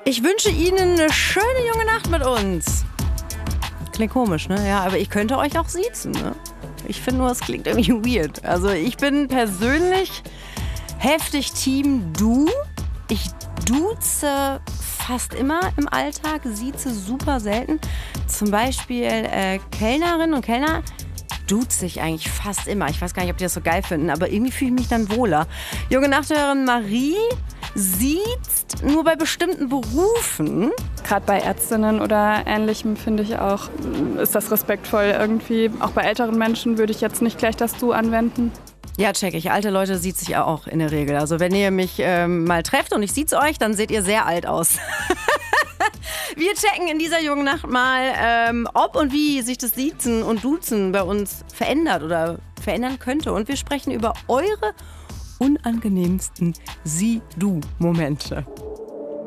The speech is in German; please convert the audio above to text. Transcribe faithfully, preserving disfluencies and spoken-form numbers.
Ich wünsche Ihnen eine schöne junge Nacht mit uns. Klingt komisch, ne? Ja, aber ich könnte euch auch siezen, ne? Ich finde nur, es klingt irgendwie weird. Also ich bin persönlich heftig Team Du. Ich duze fast immer im Alltag, sieze super selten. Zum Beispiel äh, Kellnerinnen und Kellner duze ich eigentlich fast immer. Ich weiß gar nicht, ob die das so geil finden, aber irgendwie fühle ich mich dann wohler. Junge Nachthörerin Marie siezt nur bei bestimmten Berufen. Gerade bei Ärztinnen oder Ähnlichem finde ich auch, ist das respektvoll irgendwie. Auch bei älteren Menschen würde ich jetzt nicht gleich das Du anwenden. Ja, check ich. Alte Leute sieht sich auch in der Regel. Also wenn ihr mich ähm, mal trefft und ich sieze euch, dann seht ihr sehr alt aus. Wir checken in dieser jungen Nacht mal, ähm, ob und wie sich das Siezen und Duzen bei uns verändert oder verändern könnte. Und wir sprechen über eure unangenehmsten Sie-Du-Momente.